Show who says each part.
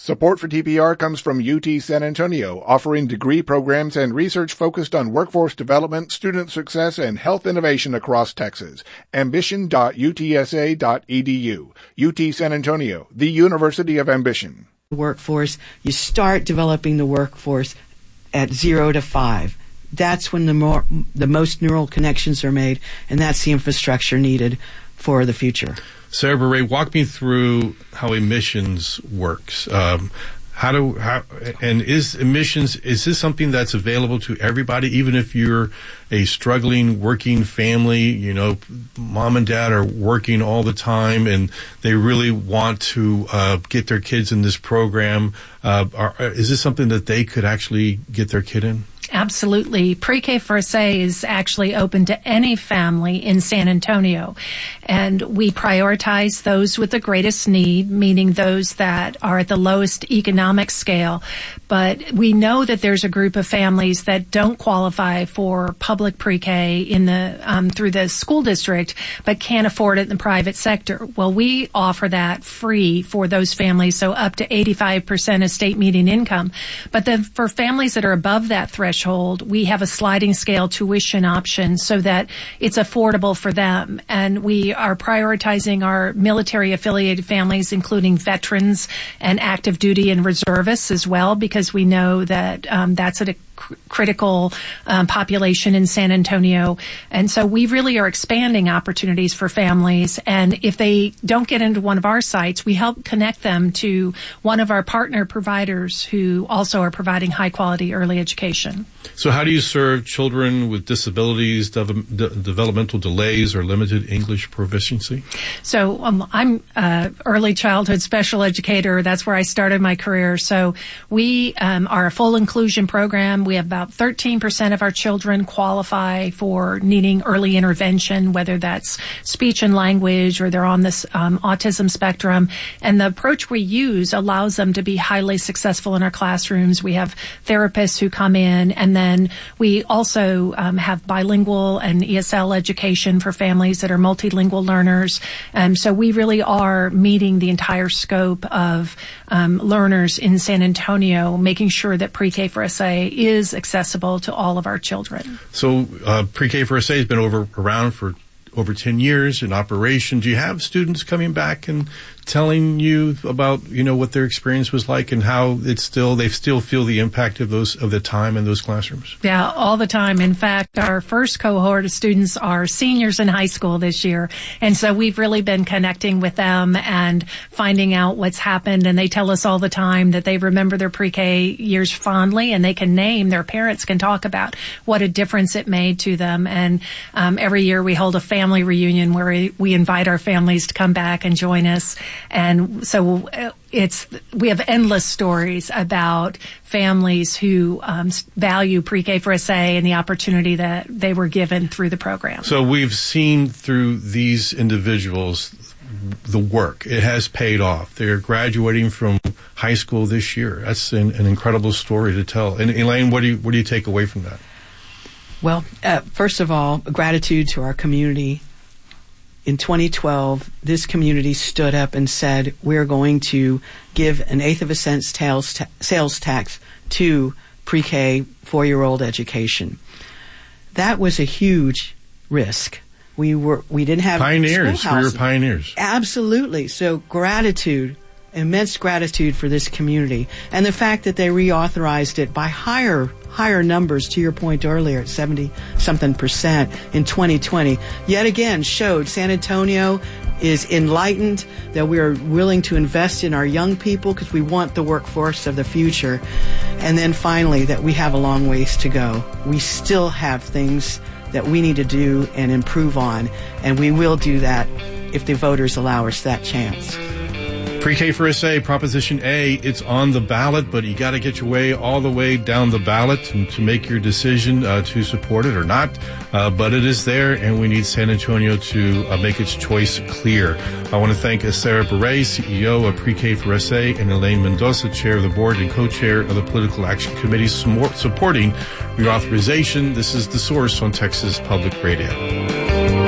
Speaker 1: Support for TPR comes from UT San Antonio, offering degree programs and research focused on workforce development, student success, and health innovation across Texas. Ambition.utsa.edu. UT San Antonio, the University of Ambition.
Speaker 2: Workforce, you start developing the workforce at 0 to 5. That's when the most neural connections are made, and that's the infrastructure needed for the future.
Speaker 3: Sarah Beret, walk me through how emissions works. Is this something that's available to everybody, even if you're a struggling working family, mom and dad are working all the time and they really want to get their kids in this program? Is this something that they could actually get their kid in?
Speaker 4: Absolutely. Pre-K First A is actually open to any family in San Antonio. And we prioritize those with the greatest need, meaning those that are at the lowest economic scale. But we know that there's a group of families that don't qualify for public pre-K in the through the school district, but can't afford it in the private sector. Well, we offer that free for those families, so up to 85% of state median income. But then for families that are above that threshold, we have a sliding scale tuition option so that it's affordable for them. And we are prioritizing our military affiliated families, including veterans and active duty and reservists as well, because we know that that's a critical population in San Antonio. And so we really are expanding opportunities for families. And if they don't get into one of our sites, we help connect them to one of our partner providers who also are providing high quality early education.
Speaker 3: So how do you serve children with disabilities, developmental delays, or limited English proficiency?
Speaker 4: So I'm an early childhood special educator. That's where I started my career. So we are a full inclusion program. We have about 13% of our children qualify for needing early intervention, whether that's speech and language or they're on this autism spectrum. And the approach we use allows them to be highly successful in our classrooms. We have therapists who come in, and then we also have bilingual and ESL education for families that are multilingual learners. So we really are meeting the entire scope of learners in San Antonio, making sure that Pre-K First A is accessible to all of our children.
Speaker 3: So Pre-K First A has been around for over 10 years in operation. Do you have students coming back and telling you about, what their experience was like and how they still feel the impact of the time in those classrooms?
Speaker 4: Yeah, all the time. In fact, our first cohort of students are seniors in high school this year. And so we've really been connecting with them and finding out what's happened. And they tell us all the time that they remember their pre-K years fondly, and their parents can talk about what a difference it made to them. And every year we hold a family reunion where we invite our families to come back and join us. And so we have endless stories about families who value Pre-K First A and the opportunity that they were given through the program.
Speaker 3: So we've seen through these individuals the work. It has paid off. They're graduating from high school this year. That's an incredible story to tell. And Elaine, what do you take away from that?
Speaker 2: Well, first of all, gratitude to our community. In 2012, this community stood up and said, we're going to give an eighth of a cent sales tax to pre-K 4-year-old education. That was a huge risk. We didn't have
Speaker 3: pioneers. We
Speaker 2: schoolhouses.
Speaker 3: were pioneers.
Speaker 2: Absolutely. So gratitude, immense gratitude for this community. And the fact that they reauthorized it by higher numbers, to your point earlier, at 70-something% in 2020, yet again showed San Antonio is enlightened, that we are willing to invest in our young people because we want the workforce of the future. And then finally, that we have a long ways to go. We still have things that we need to do and improve on, and we will do that if the voters allow us that chance.
Speaker 3: Pre-K First A, Proposition A, it's on the ballot, but you got to get your way all the way down the ballot to make your decision to support it or not. But it is there, and we need San Antonio to make its choice clear. I want to thank Sarah Beret, CEO of Pre-K First A, and Elaine Mendoza, Chair of the Board and Co-Chair of the Political Action Committee, supporting reauthorization. This is The Source on Texas Public Radio.